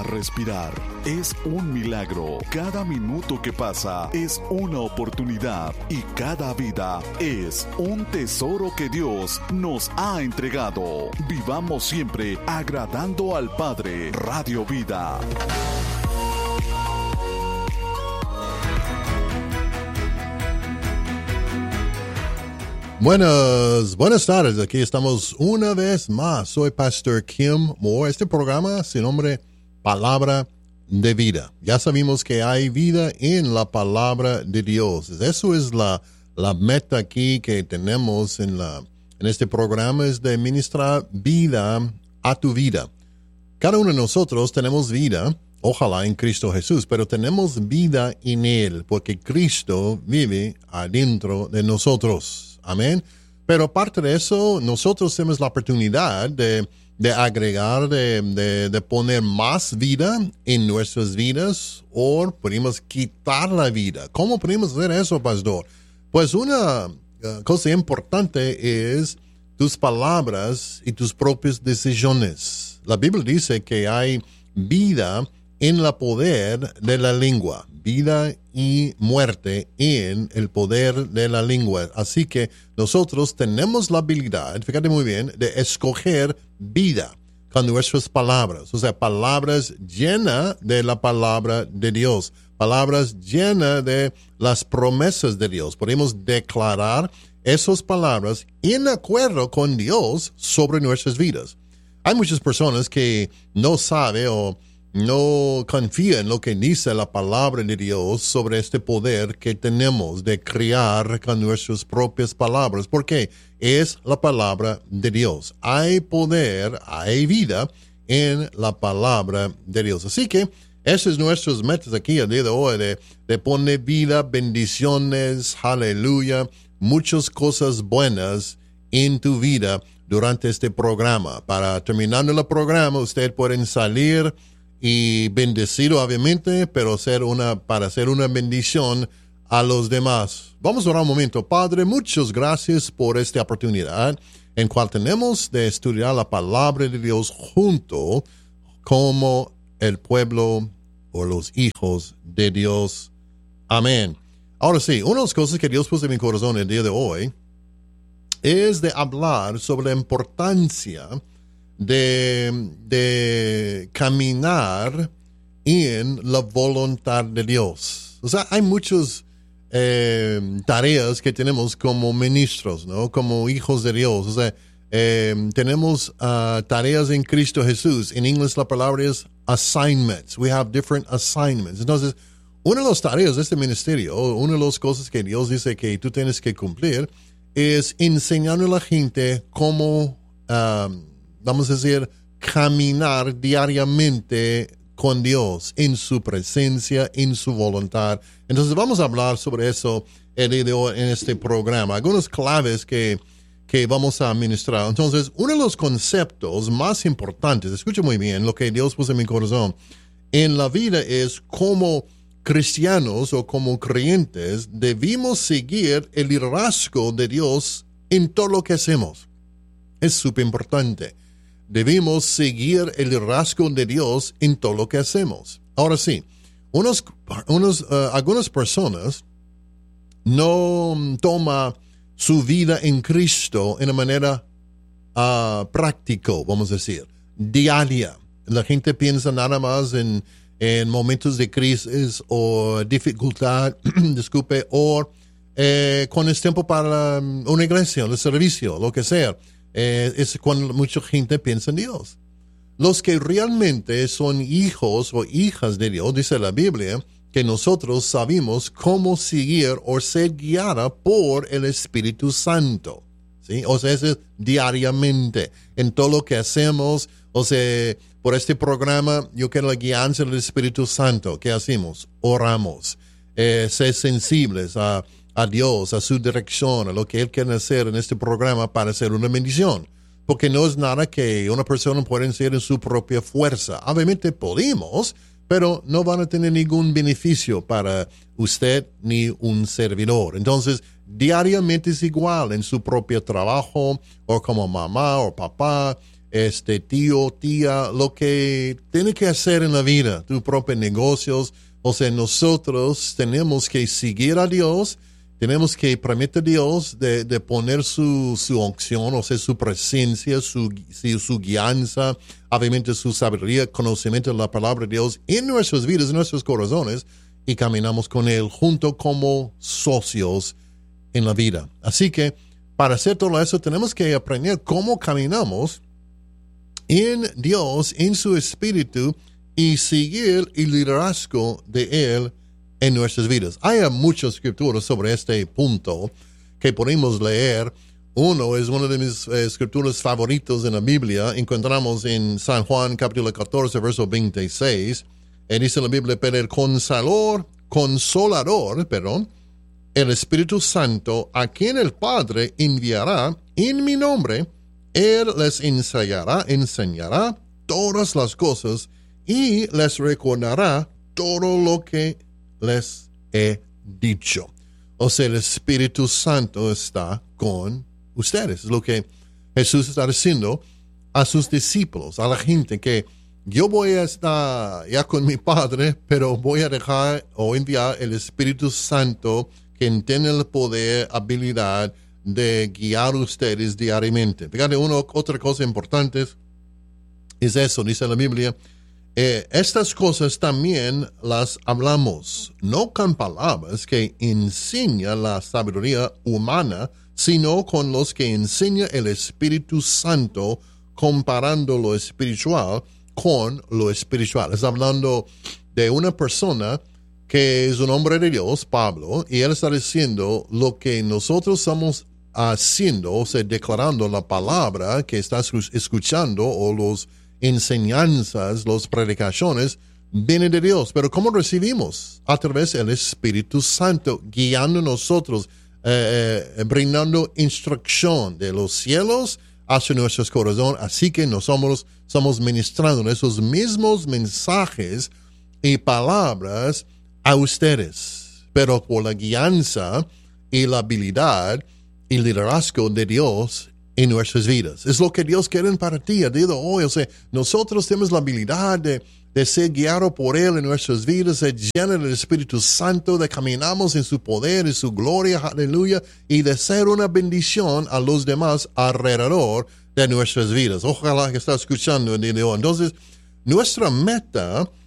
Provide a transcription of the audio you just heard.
respirar es un milagro. Cada minuto que pasa es una oportunidad y cada vida es un tesoro que Dios nos ha entregado. Vivamos siempre agradando al Padre. Radio Vida. Buenas tardes. Aquí estamos una vez más. Soy Pastor Kim Moore. Este programa se llama Palabra de Vida. Ya sabemos que hay vida en la palabra de Dios. Eso es la meta aquí que tenemos en este programa, es de ministrar vida a tu vida. Cada uno de nosotros tenemos vida, ojalá en Cristo Jesús, pero tenemos vida en Él, porque Cristo vive adentro de nosotros. Amén. Pero aparte de eso, nosotros tenemos la oportunidad de agregar, de poner más vida en nuestras vidas, o podemos quitar la vida. ¿Cómo podemos hacer eso, pastor? Pues una cosa importante es tus palabras y tus propias decisiones. La Biblia dice que hay vida en el poder de la lengua. Vida y muerte en el poder de la lengua. Así que nosotros tenemos la habilidad, fíjate muy bien, de escoger vida con nuestras palabras. O sea, palabras llenas de la palabra de Dios. Palabras llenas de las promesas de Dios. Podemos declarar esas palabras en acuerdo con Dios sobre nuestras vidas. Hay muchas personas que no saben o no confía en lo que dice la palabra de Dios sobre este poder que tenemos de crear con nuestras propias palabras, porque es la palabra de Dios. Hay poder, hay vida en la palabra de Dios. Así que esas son nuestras metas aquí el día de hoy, de poner vida, bendiciones, aleluya, muchas cosas buenas en tu vida durante este programa. Para terminando el programa, ustedes pueden salir y bendecido obviamente, pero para hacer una bendición a los demás. Vamos a orar un momento. Padre, muchas gracias por esta oportunidad en cual tenemos de estudiar la palabra de Dios junto como el pueblo o los hijos de Dios. Amén. Ahora sí, una de las cosas que Dios puso en mi corazón el día de hoy es de hablar sobre la importancia de caminar en la voluntad de Dios. O sea, hay muchas tareas que tenemos como ministros, ¿no? Como hijos de Dios. O sea, tenemos tareas en Cristo Jesús. En inglés la palabra es assignments. We have different assignments. Entonces, una de las tareas de este ministerio, una de las cosas que Dios dice que tú tienes que cumplir, es enseñarle a la gente cómo vamos a decir, caminar diariamente con Dios, en su presencia, en su voluntad. Entonces vamos a hablar sobre eso el día de hoy en este programa. Algunas claves que vamos a ministrar. Entonces, uno de los conceptos más importantes, escucha muy bien lo que Dios puso en mi corazón, en la vida es como cristianos o como creyentes debemos seguir el liderazgo de Dios en todo lo que hacemos. Es súper importante. Debemos seguir el liderazgo de Dios en todo lo que hacemos. Ahora sí, algunas personas no toman su vida en Cristo en una manera práctica, vamos a decir, diaria. La gente piensa nada más en momentos de crisis o dificultad, o cuando es tiempo para una iglesia, el servicio, lo que sea. Es cuando mucha gente piensa en Dios. Los que realmente son hijos o hijas de Dios, dice la Biblia, que nosotros sabemos cómo seguir o ser guiada por el Espíritu Santo. ¿Sí? O sea, eso es diariamente, en todo lo que hacemos. O sea, por este programa, yo quiero la guianza del Espíritu Santo. ¿Qué hacemos? Oramos. Ser sensibles a Dios, a su dirección, a lo que Él quiere hacer en este programa para hacer una bendición. Porque no es nada que una persona pueda hacer en su propia fuerza. Obviamente podemos, pero no van a tener ningún beneficio para usted ni un servidor. Entonces, diariamente es igual en su propio trabajo, o como mamá o papá, tío, tía, lo que tiene que hacer en la vida, tus propios negocios. O sea, nosotros tenemos que seguir a Dios, tenemos que permitir a Dios de poner su unción, o sea, su presencia, su guianza, obviamente su sabiduría, conocimiento de la palabra de Dios en nuestras vidas, en nuestros corazones, y caminamos con Él junto como socios en la vida. Así que para hacer todo eso tenemos que aprender cómo caminamos en Dios, en su Espíritu, y seguir el liderazgo de Él en nuestras vidas. Hay muchas escrituras sobre este punto que podemos leer. Uno es una de mis escrituras favoritos en la Biblia. Encontramos en San Juan capítulo 14, verso 26. Dice la Biblia, pero el consolador, el Espíritu Santo, a quien el Padre enviará en mi nombre, Él les enseñará todas las cosas y les recordará todo lo que les he dicho. O sea, el Espíritu Santo está con ustedes. Es lo que Jesús está diciendo a sus discípulos, a la gente, que yo voy a estar ya con mi Padre, pero voy a dejar o enviar el Espíritu Santo, quien tiene el poder, habilidad de guiar a ustedes diariamente. Fíjate, otra cosa importante es eso, dice la Biblia. Estas cosas también las hablamos, no con palabras que enseña la sabiduría humana, sino con los que enseña el Espíritu Santo, comparando lo espiritual con lo espiritual. Es hablando de una persona que es un hombre de Dios, Pablo, y él está diciendo lo que nosotros estamos haciendo, o sea, declarando la palabra que estás escuchando, o los enseñanzas, las predicaciones, vienen de Dios. Pero ¿cómo recibimos? A través del Espíritu Santo, guiando a nosotros, brindando instrucción de los cielos hacia nuestros corazones. Así que nosotros somos ministrando esos mismos mensajes y palabras a ustedes, pero por la guianza y la habilidad y liderazgo de Dios en nuestras vidas. Es lo que Dios quiere para ti a día de hoy. O sea, nosotros tenemos la habilidad de ser guiados por Él en nuestras vidas, de llenar del Espíritu Santo, de caminamos en su poder, en su gloria, aleluya, y de ser una bendición a los demás alrededor de nuestras vidas. Ojalá que estés escuchando el día de hoy. Entonces, nuestra meta